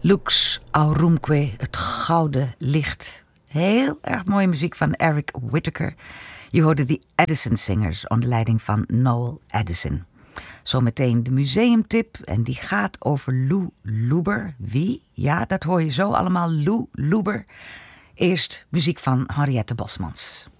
Lux Aurum,que het gouden licht. Heel erg mooie muziek van Eric Whitacre. Je hoorde de Edison Singers onder leiding van Noel Edison. Zometeen de museumtip en die gaat over Lou Luber. Wie? Ja, dat hoor je zo allemaal. Lou Luber. Eerst muziek van Henriette Bosmans.